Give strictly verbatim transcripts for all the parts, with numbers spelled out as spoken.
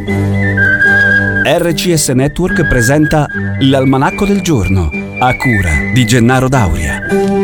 R C S Network presenta l'Almanacco del Giorno, a cura di Gennaro Dauria.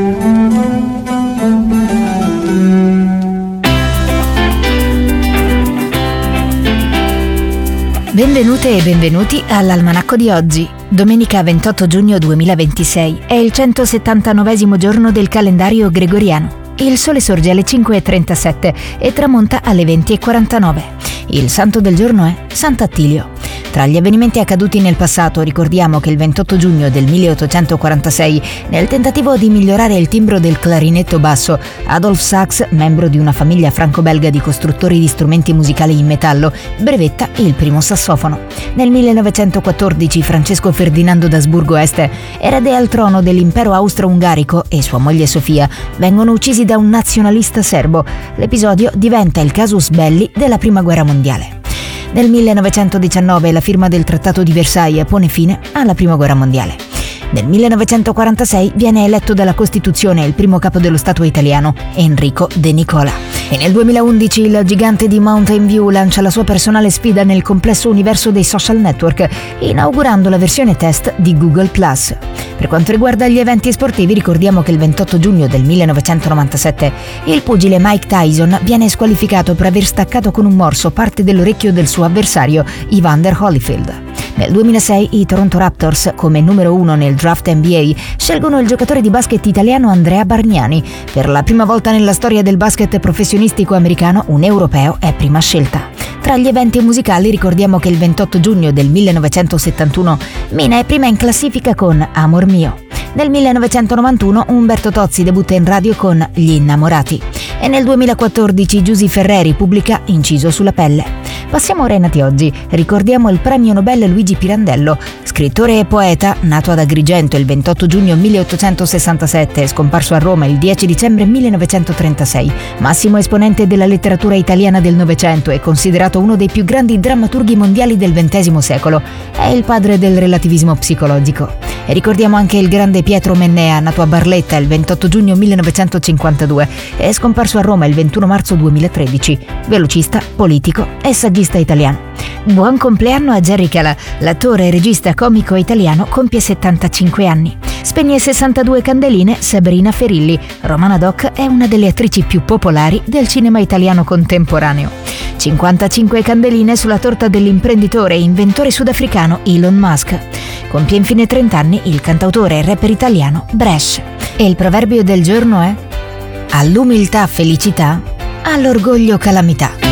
Benvenute e benvenuti all'Almanacco di oggi. Domenica ventotto giugno duemilaventisei è il centosettantanovesimo giorno del calendario gregoriano. Il sole sorge alle cinque e trentasette e tramonta alle venti e quarantanove. Il santo del giorno è Sant'Attilio. Tra gli avvenimenti accaduti nel passato ricordiamo che il ventotto giugno del milleottocentoquarantasei, nel tentativo di migliorare il timbro del clarinetto basso, Adolphe Sax, membro di una famiglia franco-belga di costruttori di strumenti musicali in metallo, brevetta il primo sassofono. Nel millenovecentoquattordici Francesco Ferdinando d'Asburgo Este, erede al trono dell'impero austro-ungarico, e sua moglie Sofia vengono uccisi da un nazionalista serbo. L'episodio diventa il casus belli della Prima Guerra Mondiale. Nel millenovecentodiciannove la firma del Trattato di Versailles pone fine alla Prima Guerra Mondiale. Nel millenovecentoquarantasei viene eletto dalla Costituzione il primo capo dello Stato italiano, Enrico De Nicola. E nel duemilaundici il gigante di Mountain View lancia la sua personale sfida nel complesso universo dei social network, inaugurando la versione test di Google plus. Per quanto riguarda gli eventi sportivi, ricordiamo che il ventotto giugno del millenovecentonovantasette il pugile Mike Tyson viene squalificato per aver staccato con un morso parte dell'orecchio del suo avversario, Evander Holyfield. Nel duemilasei i Toronto Raptors, come numero uno nel draft N B A, scelgono il giocatore di basket italiano Andrea Bargnani. Per la prima volta nella storia del basket professionistico americano, un europeo è prima scelta. Tra gli eventi musicali ricordiamo che il ventotto giugno del millenovecentosettantuno Mina è prima in classifica con Amor mio. Nel millenovecentonovantuno Umberto Tozzi debutta in radio con Gli innamorati. E nel duemilaquattordici Giusy Ferreri pubblica Inciso sulla pelle. Passiamo ora ai nati oggi. Ricordiamo il premio Nobel Luigi Pirandello, scrittore e poeta, nato ad Agrigento il ventotto giugno milleottocentosessantasette e scomparso a Roma il dieci dicembre millenovecentotrentasei. Massimo esponente della letteratura italiana del Novecento e considerato uno dei più grandi drammaturghi mondiali del ventesimo secolo. È il padre del relativismo psicologico. E ricordiamo anche il grande Pietro Mennea, nato a Barletta il ventotto giugno millenovecentocinquantadue e scomparso a Roma il ventuno marzo duemilatredici, velocista, politico e saggista italiano. Buon compleanno a Jerry Calà, l'attore, regista, comico italiano, compie settantacinque anni. Spegne sessantadue candeline Sabrina Ferilli. Romana Doc è una delle attrici più popolari del cinema italiano contemporaneo. cinquantacinque candeline sulla torta dell'imprenditore e inventore sudafricano Elon Musk. Compie infine trenta anni il cantautore e rapper italiano Bresh. E il proverbio del giorno è: all'umiltà felicità, all'orgoglio calamità.